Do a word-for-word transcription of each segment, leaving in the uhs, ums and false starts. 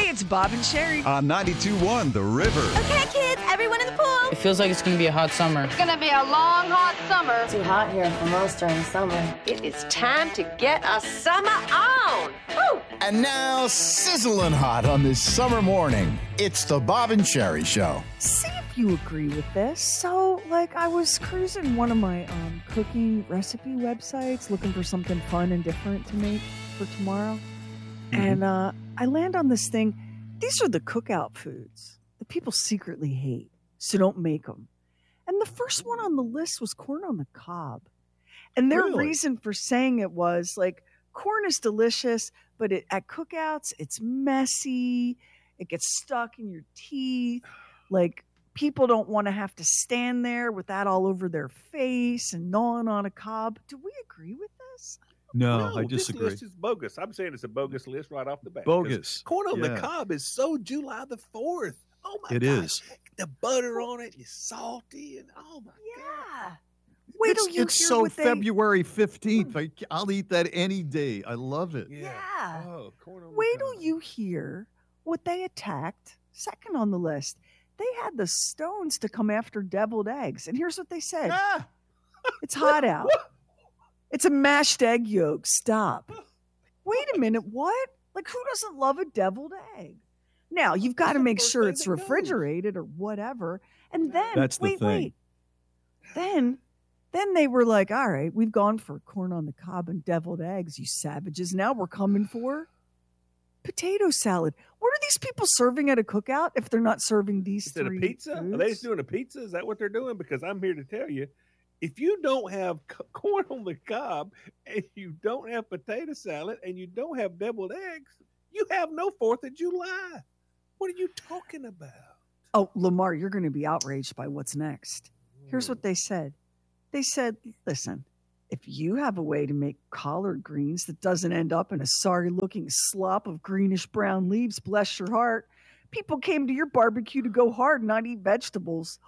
Hey, it's Bob and Sherry. On ninety-two point one, The River. Okay, kids, everyone in the pool. It feels like it's going to be a hot summer. It's going to be a long, hot summer. Too hot here for most during the summer. It is time to get a summer on. Woo! And now, sizzling hot on this summer morning, it's the Bob and Sherry Show. See if you agree with this. So, like, I was cruising one of my um, cooking recipe websites looking for something fun and different to make for tomorrow. Mm-hmm. And uh, I land on this thing. These are the cookout foods that people secretly hate, so don't make them. And the first one on the list was corn on the cob. And their Really? reason for saying it was, like, corn is delicious, but it, at cookouts, it's messy. It gets stuck in your teeth. Like, people don't want to have to stand there with that all over their face and gnawing on a cob. Do we agree with this? No, no, I disagree. This list is bogus. I'm saying it's a bogus list right off the bat. Bogus. Corn on Yeah. the cob is so July the fourth. Oh, my It gosh. is. The butter on it is salty, and oh, my Yeah. Wait it's till you it's hear so what they... February fifteenth. I, I'll eat that any day. I love it. God. Yeah. Oh, corn on Wait the till cob. you hear what they attacked second on the list. They had the Stones to come after deviled eggs. And here's what they said. Ah, It's hot out. It's a mashed egg yolk. Stop. Wait a minute. What? Like, who doesn't love a deviled egg? Now, you've got to That's the make first sure thing it's that goes. refrigerated or whatever. And then, That's the wait, thing. wait. Then, then they were like, all right, we've gone for corn on the cob and deviled eggs, you savages. Now we're coming for potato salad. What are these people serving at a cookout if they're not serving these Is it a three pizza? foods? Are they just doing a pizza? Is that what they're doing? Because I'm here to tell you, if you don't have c- corn on the cob and you don't have potato salad and you don't have deviled eggs, you have no fourth of July. What are you talking about? Oh, Lamar, you're going to be outraged by what's next. Here's what they said. They said, listen, if you have a way to make collard greens that doesn't end up in a sorry-looking slop of greenish-brown leaves, bless your heart, people came to your barbecue to go hard, not eat vegetables.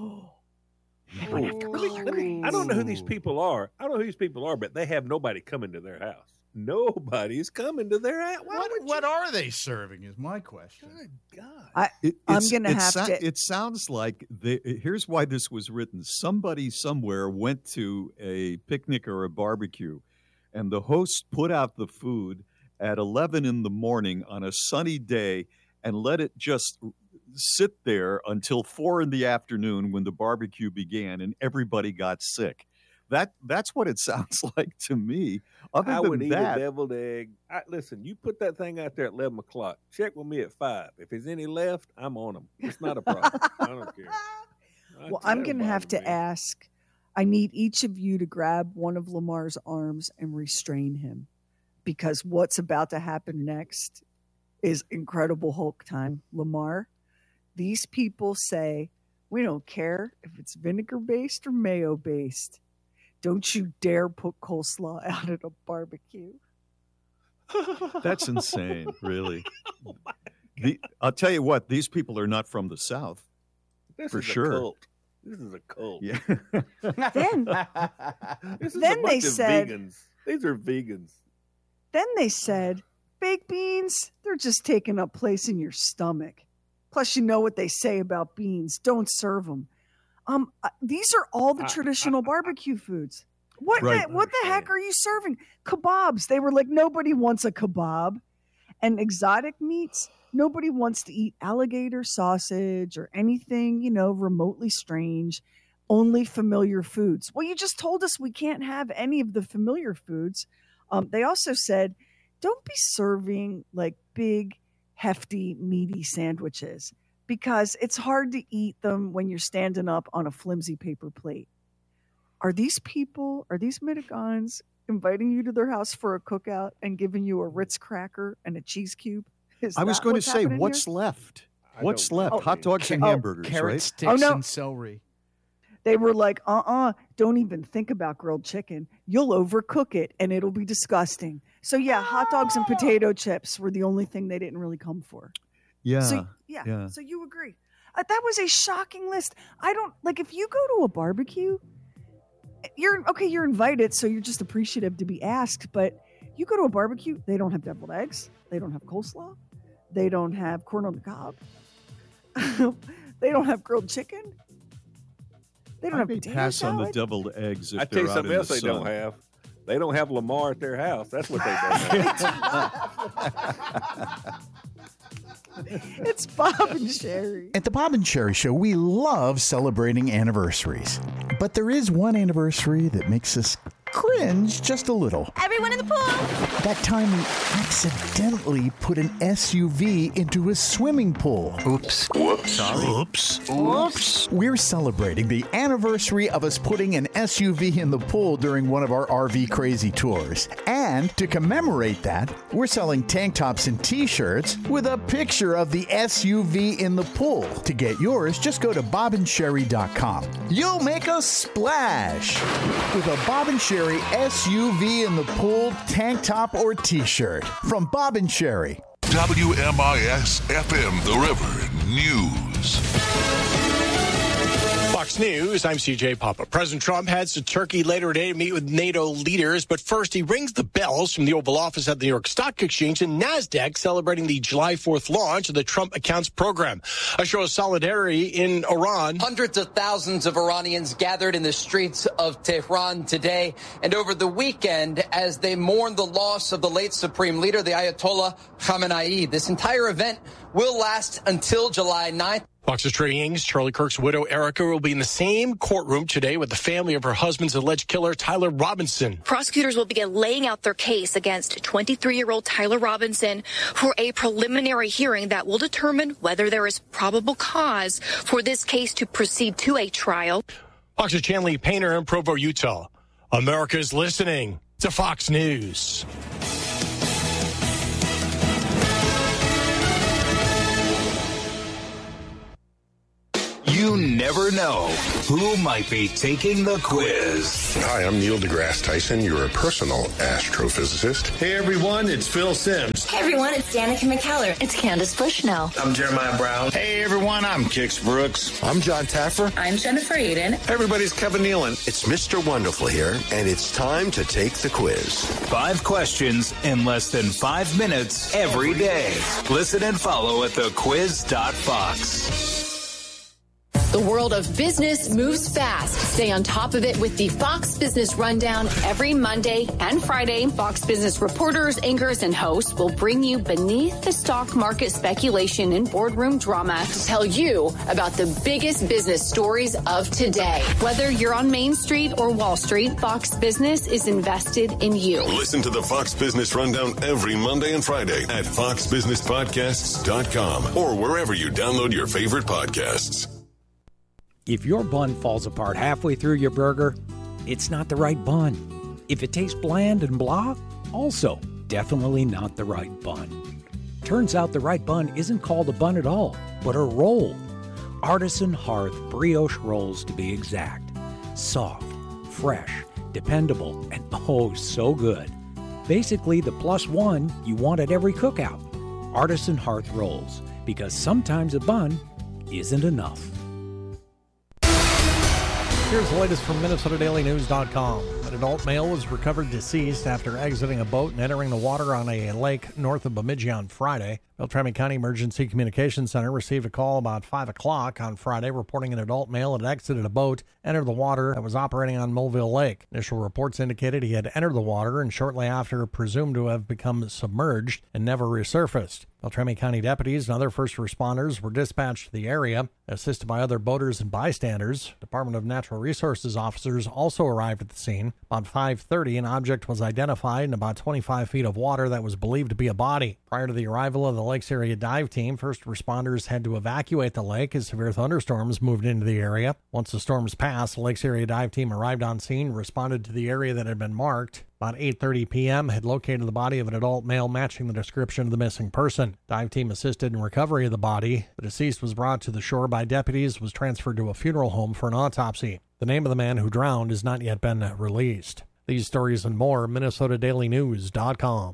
They went after Let me- collard let me- greens. I don't know who these people are. I don't know who these people are, but they have nobody coming to their house. Nobody's coming to their house. Why What, would what you? are they serving is my question. Good God. I, It, I'm it's- gonna it have sou- to- It sounds like they, here's why this was written. Somebody somewhere went to a picnic or a barbecue, and the host put out the food at eleven in the morning on a sunny day and let it just sit there until four in the afternoon when the barbecue began, and everybody got sick. That that's what it sounds like to me. Other I than would eat that, a deviled egg. I, listen, you put that thing out there at eleven o'clock. Check with me at five. If there's any left, I'm on them. It's not a problem. I don't care. I- Well, that I'm don't going to have bother to me. ask. I need each of you to grab one of Lamar's arms and restrain him, because what's about to happen next is Incredible Hulk time. Lamar, these people say, we don't care if it's vinegar based or mayo based. Don't you dare put coleslaw out at a barbecue. that's insane, really. Oh my The, I'll tell you what, these people are not from the South. This For is sure. a cult. This is a cult. Yeah. Then, This is Then a they bunch of said- vegans. These are vegans. then they said, baked beans, they're just taking up place in your stomach. Plus, you know what they say about beans. Don't serve them. Um, uh, these are all the I- traditional barbecue foods. What Right. the, what the heck are you serving? Kebabs. They were like, nobody wants a kebab. And exotic meats, nobody wants to eat alligator sausage or anything, you know, remotely strange. Only familiar foods. Well, you just told us we can't have any of the familiar foods. Um, they also said, don't be serving like big, hefty, meaty sandwiches because it's hard to eat them when you're standing up on a flimsy paper plate. Are these people, are these Mitigans inviting you to their house for a cookout and giving you a Ritz cracker and a cheese cube? Is I was that going to what's say, happening what's here? left? I What's don't left? know. Hot dogs and Oh, hamburgers, Carrot right? sticks Oh, no. and celery. They were like, uh-uh, don't even think about grilled chicken. You'll overcook it and it'll be disgusting. So yeah, hot dogs and potato chips were the only thing they didn't really come for. Yeah. So yeah, yeah. so you agree. Uh, that was a shocking list. I don't like if you go to a barbecue, you're okay, you're invited, so you're just appreciative to be asked, but you go to a barbecue, they don't have deviled eggs, they don't have coleslaw, They don't have corn on the cob. They don't have grilled chicken. They don't I have may potato pass salad. on the deviled eggs if I tell they're you out something in else the they sun. don't have. They don't have Lamar at their house. That's what they don't have. It's Bob and Sherry. At the Bob and Sherry Show, we love celebrating anniversaries. But there is one anniversary that makes us cringe just a little. Everyone in the pool. That time we accidentally put an S U V into a swimming pool. Oops. Whoops. Sorry. Oops. Oops. We're celebrating the anniversary of us putting an S U V in the pool during one of our R V crazy tours. And to commemorate that, we're selling tank tops and t-shirts with a picture of the S U V in the pool. To get yours, just go to bob and sherry dot com. You'll make a splash with a Bob and Sherry S U V in the pool tank top or t-shirt from Bob and Sherry. W M I S F M The River News. Fox News, I'm C J Papa. President Trump heads to Turkey later today to meet with NATO leaders, but first he rings the bells from the Oval Office at the New York Stock Exchange and NASDAQ celebrating the July fourth launch of the Trump Accounts program. A show of solidarity in Iran. Hundreds of thousands of Iranians gathered in the streets of Tehran today and over the weekend as they mourn the loss of the late Supreme Leader, the Ayatollah Khamenei. This entire event will last until July ninth. Fox's Trading Incorporated's Charlie Kirk's widow, Erica, will be in the same courtroom today with the family of her husband's alleged killer, Tyler Robinson. Prosecutors will begin laying out their case against twenty-three-year-old Tyler Robinson for a preliminary hearing that will determine whether there is probable cause for this case to proceed to a trial. Fox's Chanley Painter in Provo, Utah. America's listening to Fox News. You never know who might be taking the quiz. Hi, I'm Neil deGrasse Tyson, your personal astrophysicist. Hey everyone, it's Phil Sims. Hey everyone, it's Danica McKellar. It's Candace Bushnell. I'm Jeremiah Brown. Hey everyone, I'm Kix Brooks. I'm John Taffer. I'm Jennifer Aiden. Hey everybody's Kevin Nealon. It's Mister Wonderful here, and it's time to take the quiz. Five questions in less than five minutes every day. Listen and follow at the quiz dot fox. The world of business moves fast. Stay on top of it with the Fox Business Rundown every Monday and Friday. Fox Business reporters, anchors, and hosts will bring you beneath the stock market speculation and boardroom drama to tell you about the biggest business stories of today. Whether you're on Main Street or Wall Street, Fox Business is invested in you. Listen to the Fox Business Rundown every Monday and Friday at fox business podcasts dot com or wherever you download your favorite podcasts. If your bun falls apart halfway through your burger, it's not the right bun. If it tastes bland and blah, also definitely not the right bun. Turns out the right bun isn't called a bun at all, but a roll. Artisan Hearth brioche rolls to be exact. Soft, fresh, dependable, and oh so good. Basically the plus one you want at every cookout. Artisan Hearth rolls, because sometimes a bun isn't enough. Here's the latest from Minnesota Daily News dot com. An adult male was recovered deceased after exiting a boat and entering the water on a lake north of Bemidji on Friday. Beltrami County Emergency Communications Center received a call about five o'clock on Friday reporting an adult male had exited a boat, entered the water that was operating on Mulville Lake. Initial reports indicated he had entered the water and shortly after presumed to have become submerged and never resurfaced. Beltrami County deputies and other first responders were dispatched to the area, assisted by other boaters and bystanders. Department of Natural Resources officers also arrived at the scene. About five thirty, an object was identified in about twenty-five feet of water that was believed to be a body. Prior to the arrival of the Lakes Area Dive Team, first responders had to evacuate the lake as severe thunderstorms moved into the area. Once the storms passed, the Lakes Area Dive Team arrived on scene, responded to the area that had been marked. About eight thirty p.m., had located the body of an adult male matching the description of the missing person. Dive team assisted in recovery of the body. The deceased was brought to the shore by deputies, was transferred to a funeral home for an autopsy. The name of the man who drowned has not yet been released. These stories and more, Minnesota Daily News dot com.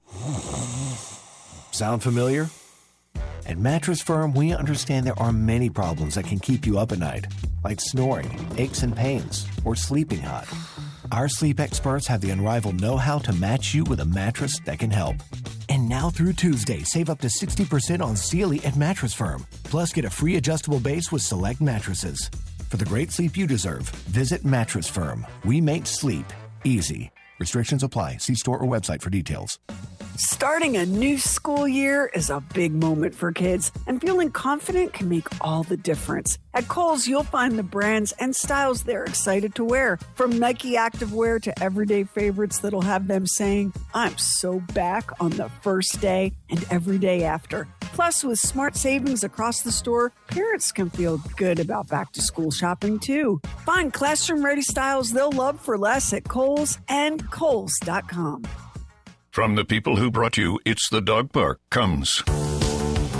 Sound familiar? At Mattress Firm, we understand there are many problems that can keep you up at night, like snoring, aches and pains, or sleeping hot. Our sleep experts have the unrivaled know-how to match you with a mattress that can help. And now through Tuesday, save up to sixty percent on Sealy at Mattress Firm. Plus, get a free adjustable base with select mattresses. For the great sleep you deserve, visit Mattress Firm. We make sleep easy. Restrictions apply. See store or website for details. Starting a new school year is a big moment for kids, and feeling confident can make all the difference. At Kohl's, you'll find the brands and styles they're excited to wear, from Nike activewear to everyday favorites that'll have them saying, "I'm so back" on the first day and every day after. Plus, with smart savings across the store, parents can feel good about back-to-school shopping, too. Find classroom-ready styles they'll love for less at Kohl's and Kohl's dot com. From the people who brought you It's the Dog Park comes